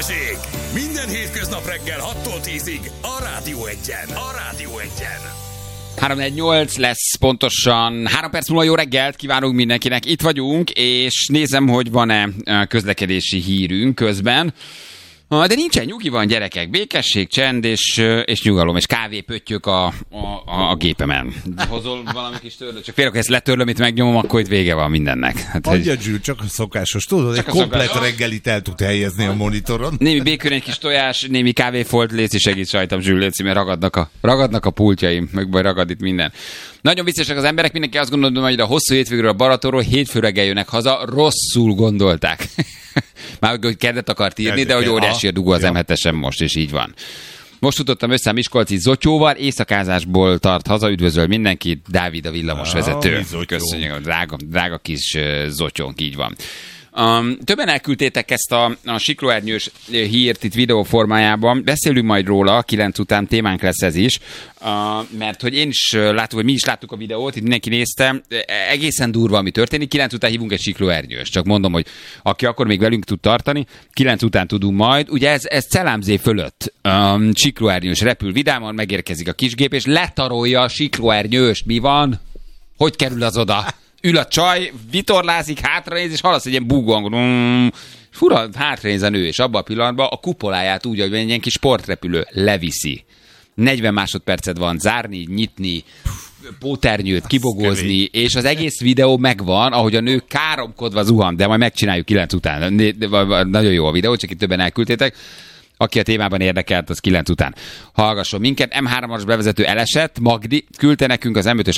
Balázsék! Minden hétköznap reggel 6-tól 10-ig a Rádió 1-en. A Rádió 1-en. 3-4-8 lesz pontosan. 3 perc múlva jó reggelt kívánunk mindenkinek. Itt vagyunk, és nézem, hogy van-e közlekedési hírünk közben. De nincsen, nyugi van, gyerekek. Békesség, csend és nyugalom, és kávépöttyök a gépemen. Hozol valami kis törlőt? Csak félre, hogy ezt letörlöm, itt megnyomom, akkor itt vége van mindennek. Hát, adja, Zsül, csak a szokásos. Tudod, egy komplett reggelit el tud helyezni a monitoron. Némi békön, egy kis tojás, némi kávéfolt, léci segít rajtam, Zsül, léci, mert ragadnak a pultjaim, meg baj ragad itt minden. Nagyon viccesak az emberek, mindenki azt gondolja, hogy a hosszú hétvégről a Balatonról hétfő reggel jönnek haza, rosszul gondolták. Már hogy kedvet akart írni, de hogy óriási a dugó az M7-esen most, és így van. Most futottam össze a miskolci Zotyóval, éjszakázásból tart haza, üdvözöl mindenkit, Dávid a villamosvezető. Köszönjük, drága kis Zotyónk, így van. Többen elküldtétek ezt a siklóernyős hírt itt videóformájában, beszélünk majd róla, 9 után témánk lesz ez is, mert hogy én is látom, hogy mi is láttuk a videót, itt mindenki nézte, egészen durva, ami történik, 9 után hívunk egy siklóernyős, csak mondom, hogy aki akkor még velünk tud tartani, 9 után tudunk majd, ugye ez Celámzé fölött siklóernyős repül vidáman, megérkezik a kisgép, és letarolja a siklóernyőst, mi van? Hogy kerül az oda? Ül a csaj, vitorlázik, hátranéz, és hallasz egy ilyen búgóangot. Fura, hátranéz a nő, és abban a pillanatban a kupoláját úgy, hogy egy ilyen kis sportrepülő leviszi. 40 másodpercet van zárni, nyitni, póternyőt, kibogózni, és az egész videó megvan, ahogy a nő káromkodva zuhan, de majd megcsináljuk 9 után. Nagyon jó a videó, csak itt többen elküldtétek. Aki a témában érdekelt, az 9 után hallgasson minket. M3-as bevezető elesett, Magdi küldte nekünk az M5-ös